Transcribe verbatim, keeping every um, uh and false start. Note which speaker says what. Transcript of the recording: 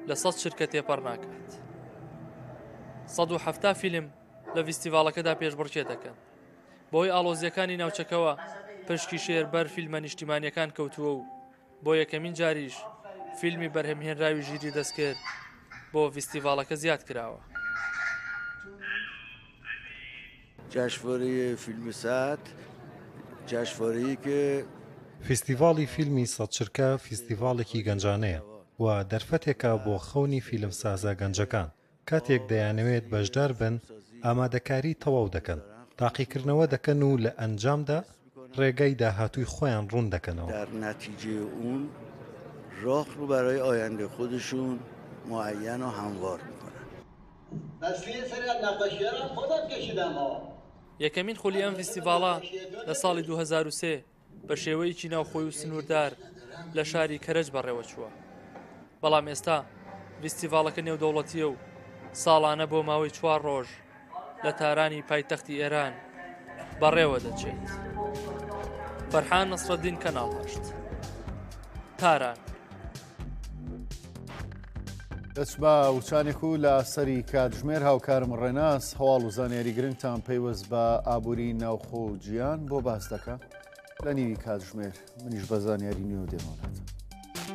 Speaker 1: لە سەد شرکە تێپەڕ ناکات. سەد و هەفتا فیلم لە فیستیڤاڵەکەدا پێشبڕکێ دەکەن. بۆی ئاڵۆزیەکانی ناوچەکەوە پشکی شێربەر فیلمە نیشتیمانیەکان کەوتووە و بۆ یەکەمین جاریش فیلمی بەرهەمهێنراوی ژیری دەستکرد بۆ فیستیڤاڵەکە زیاد کراوە.
Speaker 2: جشنواره فیلم سەد جشنوارەیە کە
Speaker 3: فیستیڤاڵی فیلمی سەد شرکە فیستیڤاڵێکی گەنجانەیە و دەرفەتێکە بۆ خەونی فیلمسازە گەنجەکان. کاتێک دەیانەوێت بەشدار بن ئامادەکاری تەواو دەکەن، تاقیکردنەوە دەکەن و لە ئەنجامدا ڕێگەی داهاتووی خۆیان ڕوون دەکەنەوە.
Speaker 2: در نتیجه اون راه رو برای آینده خودشون معین و هموار میکنن.
Speaker 1: یەکەمین خولی ئەم فیستیڤاڵە لە ساڵی دوو هەزار و سێ بە شێوەیەکی ناوخۆی و سنووردار لە شاری کەرەج بەڕێوە چووە. بەڵام ئێستا فیستیڤاڵەکە نێودەوڵەتیە و ساڵانە بۆ ماوەی چوار ڕۆژ لە تارانی پایتەختی ئێران بەڕێوە دەچێت. فەرحان نەسرەدین، کەناڵ هەشت، تاران.
Speaker 4: دەچبا وچانێک و لە سەری کاتژمێر هاوکارم ڕێناس هەواڵ و زانیاری گرنگتان پەیوەست بە ئابووری ناوخۆ و گیان بۆ باس دەکات لە نیوی کاتژمێر. منیش بە زانیاری نیو دێمەڵێت.